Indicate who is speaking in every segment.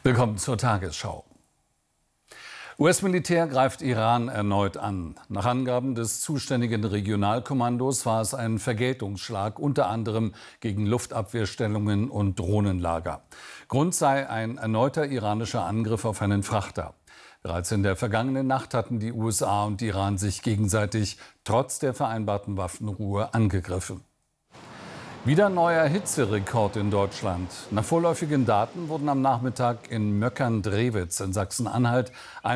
Speaker 1: Willkommen zur Tagesschau. US-Militär greift Iran erneut an. Nach Angaben des zuständigen Regionalkommandos war es ein Vergeltungsschlag, unter anderem gegen Luftabwehrstellungen und Drohnenlager. Grund sei ein erneuter iranischer Angriff auf einen Frachter. Bereits in der vergangenen Nacht hatten die USA und Iran sich gegenseitig trotz der vereinbarten Waffenruhe angegriffen. Wieder neuer Hitzerekord in Deutschland. Nach vorläufigen Daten wurden am Nachmittag in Möckern-Drewitz in Sachsen-Anhalt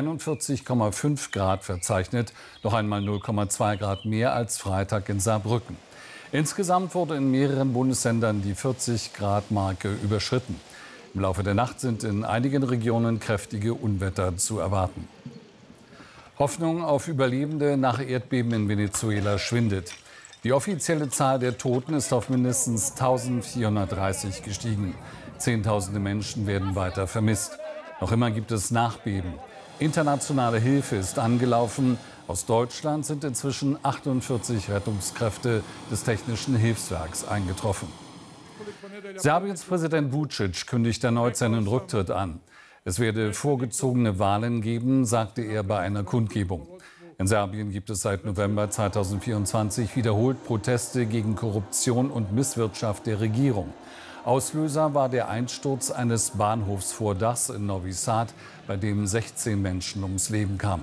Speaker 1: 41,5 Grad verzeichnet, noch einmal 0,2 Grad mehr als Freitag in Saarbrücken. Insgesamt wurde in mehreren Bundesländern die 40-Grad-Marke überschritten. Im Laufe der Nacht sind in einigen Regionen kräftige Unwetter zu erwarten. Hoffnung auf Überlebende nach Erdbeben in Venezuela schwindet. Die offizielle Zahl der Toten ist auf mindestens 1430 gestiegen. Zehntausende Menschen werden weiter vermisst. Noch immer gibt es Nachbeben. Internationale Hilfe ist angelaufen. Aus Deutschland sind inzwischen 48 Rettungskräfte des Technischen Hilfswerks eingetroffen. Serbiens Präsident Vučić kündigt erneut seinen Rücktritt an. Es werde vorgezogene Wahlen geben, sagte er bei einer Kundgebung. In Serbien gibt es seit November 2024 wiederholt Proteste gegen Korruption und Misswirtschaft der Regierung. Auslöser war der Einsturz eines Bahnhofsvordachs in Novi Sad, bei dem 16 Menschen ums Leben kamen.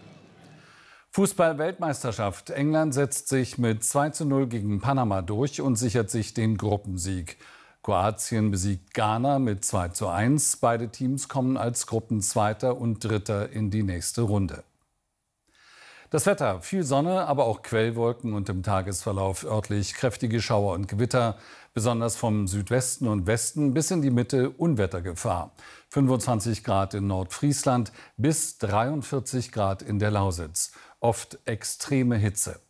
Speaker 1: Fußball-Weltmeisterschaft. England setzt sich mit 2:0 gegen Panama durch und sichert sich den Gruppensieg. Kroatien besiegt Ghana mit 2:1. Beide Teams kommen als Gruppenzweiter und Dritter in die nächste Runde. Das Wetter, viel Sonne, aber auch Quellwolken und im Tagesverlauf örtlich kräftige Schauer und Gewitter, besonders vom Südwesten und Westen bis in die Mitte Unwettergefahr. 25 Grad in Nordfriesland bis 43 Grad in der Lausitz. Oft extreme Hitze.